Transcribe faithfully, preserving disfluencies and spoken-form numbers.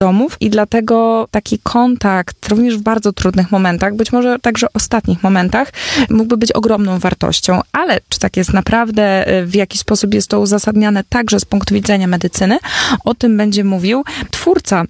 domów i dlatego taki kontakt, również w bardzo trudnych momentach, być może także ostatnich momentach, mógłby być ogromną wartością. Ale czy tak jest naprawdę, w jaki sposób jest to uzasadniane także z punktu widzenia medycyny, o tym będzie mówił twórca